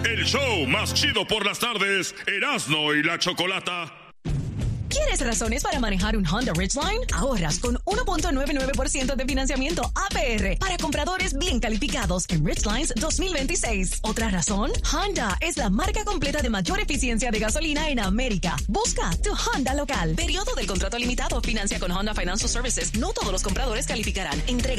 El show más chido por las tardes, Erasmo y la Chocolata. ¿Quieres razones para manejar un Honda Ridgeline? Ahorras con 1.99% de financiamiento APR para compradores bien calificados en Ridgelines 2026. ¿Otra razón? Honda es la marca completa de mayor eficiencia de gasolina en América. Busca tu Honda local. Periodo del contrato limitado. Financia con Honda Financial Services. No todos los compradores calificarán. Entrega